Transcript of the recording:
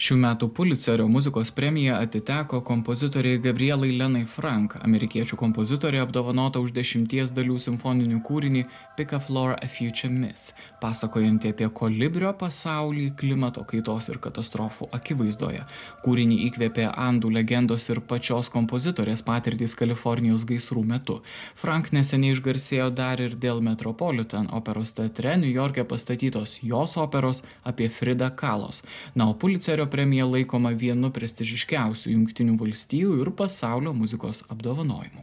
Šių metų Pulitzerio muzikos premija atiteko kompozitoriai Gabrielai Lenai Frank, amerikiečių kompozitorė apdovanota už 10 dalių simfoninį kūrinį Pick a Floor, a Future Myth, pasakojantį apie kolibrio pasaulį klimato kaitos ir katastrofų akivaizdoje. Kūrinį įkvėpė Andų legendos ir pačios kompozitorės patirtys Kalifornijos gaisrų metu. Frank neseniai išgarsėjo dar ir dėl Metropolitan operos teatre Niujorke pastatytos jos operos apie Frida Kalos. Na, o Pulitzerio premija laikoma vienu prestižiškiausių Jungtinių valstijų ir pasaulio muzikos apdovanojimų.